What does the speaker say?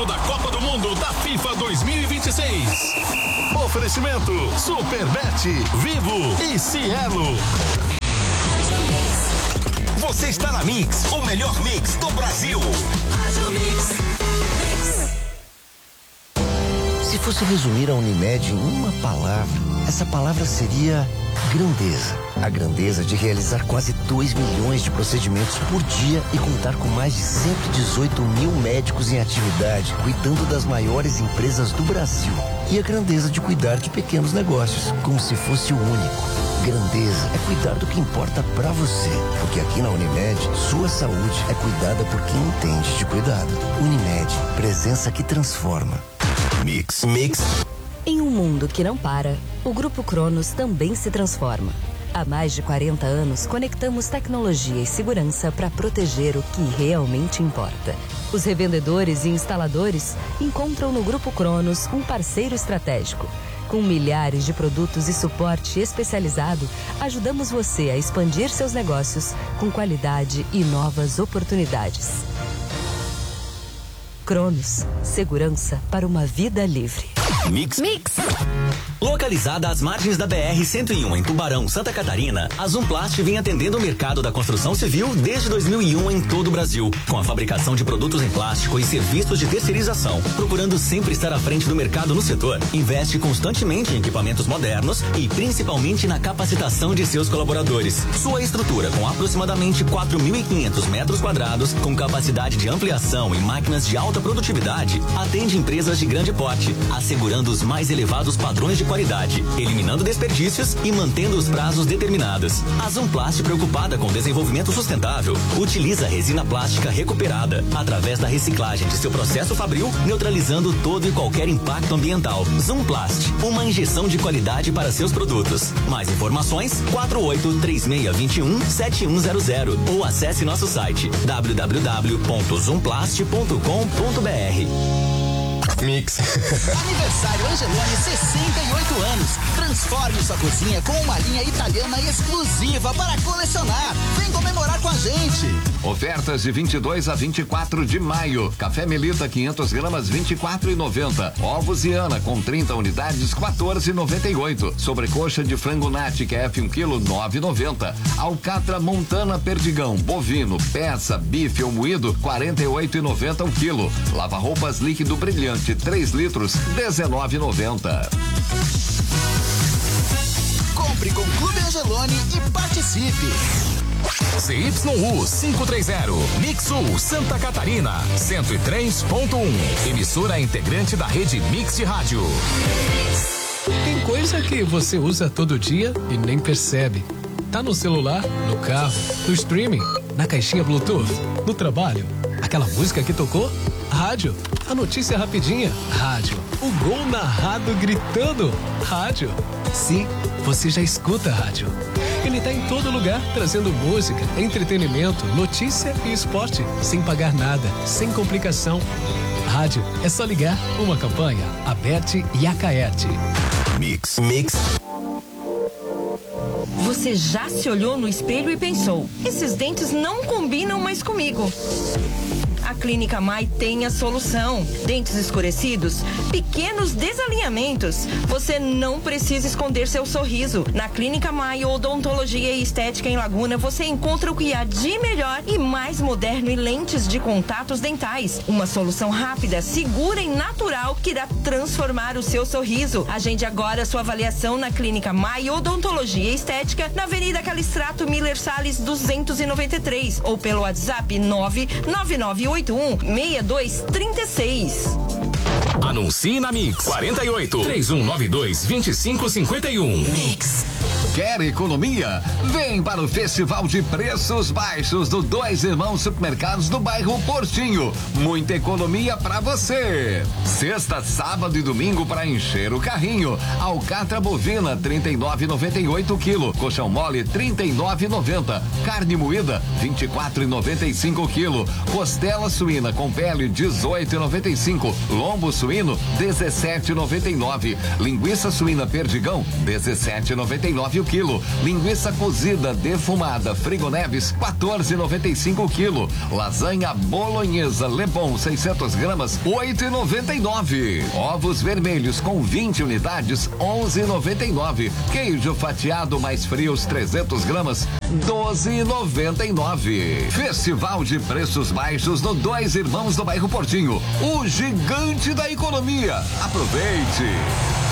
exclusivo da Copa do Mundo da FIFA 2026. Oferecimento Superbet, Vivo e Cielo. Você está na Mix, o melhor mix do Brasil. Se fosse resumir a Unimed em uma palavra, essa palavra seria grandeza. A grandeza de realizar quase 2 milhões de procedimentos por dia e contar com mais de 118 mil médicos em atividade, cuidando das maiores empresas do Brasil. E a grandeza de cuidar de pequenos negócios, como se fosse o único. Grandeza é cuidar do que importa pra você, porque aqui na Unimed, sua saúde é cuidada por quem entende de cuidado. Unimed, presença que transforma. Mix. Em um mundo que não para, o Grupo Cronos também se transforma. Há mais de 40 anos, conectamos tecnologia e segurança para proteger o que realmente importa. Os revendedores e instaladores encontram no Grupo Cronos um parceiro estratégico. Com milhares de produtos e suporte especializado, ajudamos você a expandir seus negócios com qualidade e novas oportunidades. Cronos, segurança para uma vida livre. Mix. Localizada às margens da BR-101 em Tubarão, Santa Catarina, a Zumplast vem atendendo o mercado da construção civil desde 2001 em todo o Brasil, com a fabricação de produtos em plástico e serviços de terceirização. Procurando sempre estar à frente do mercado no setor, investe constantemente em equipamentos modernos e principalmente na capacitação de seus colaboradores. Sua estrutura, com aproximadamente 4.500 metros quadrados, com capacidade de ampliação e máquinas de alta produtividade, atende empresas de grande porte, assegurando os mais elevados padrões de qualidade, eliminando desperdícios e mantendo os prazos determinados. A Zumplast, preocupada com o desenvolvimento sustentável, utiliza resina plástica recuperada através da reciclagem de seu processo fabril, neutralizando todo e qualquer impacto ambiental. Zumplast, uma injeção de qualidade para seus produtos. Mais informações 4836217100 ou acesse nosso site www.zumplast.com.br. Mix. Aniversário Angeloni, 68 anos. Transforme sua cozinha com uma linha italiana exclusiva para colecionar. Vem comemorar com a gente. Ofertas de 22 a 24 de maio. Café Melita 500 gramas 24,90. Ovos Iana com 30 unidades 14,98. Sobrecoxa de frango Nati KF 1 kg 9,90. Alcatra Montana Perdigão bovino peça bife ou moído 48,90 o quilo. Lava roupas líquido brilhante 3 litros 19,90. Compre com Clube Angeloni e participe. CYU 530, Mixul Santa Catarina, 103.1. Emissora integrante da rede Mix de rádio. Tem coisa que você usa todo dia e nem percebe. Tá no celular, no carro, no streaming, na caixinha Bluetooth, no trabalho. Aquela música que tocou? Rádio. A notícia rapidinha? Rádio. O gol narrado gritando? Rádio. Sim, você já escuta rádio. Ele tá em todo lugar, trazendo música, entretenimento, notícia e esporte, sem pagar nada, sem complicação. Rádio, é só ligar. Uma campanha, Aberte e Acaerte. Mix. Você já se olhou no espelho e pensou: esses dentes não combinam mais comigo. A Clínica Mai tem a solução. Dentes escurecidos, pequenos desalinhamentos. Você não precisa esconder seu sorriso. Na Clínica Mai Odontologia e Estética em Laguna, você encontra o que há de melhor e mais moderno em lentes de contatos dentais. Uma solução rápida, segura e natural que irá transformar o seu sorriso. Agende agora sua avaliação na Clínica Mai Odontologia e Estética, na Avenida Calistrato Miller Salles 293 ou pelo WhatsApp 999816236. Anuncie na Mix 48-3192-2551. Mix. Quer economia? Vem para o Festival de Preços Baixos do Dois Irmãos Supermercados do bairro Portinho. Muita economia para você. Sexta, sábado e domingo para encher o carrinho. Alcatra bovina 39,98 quilo. Colchão mole 39,90. Carne moída 24,95 quilo. Costela suína com pele 18,95. Lombo suíno 17,99. Linguiça suína perdigão 17,99 o quilo. Linguiça cozida defumada Frigoneves 14,95 o quilo. Lasanha bolonhesa Lebon 600 gramas 8,99. Ovos vermelhos com 20 unidades 11,99. Queijo fatiado mais frios 300 gramas 12,99. Festival de preços baixos no Dois Irmãos do bairro Portinho, o gigante da economia. Aproveite!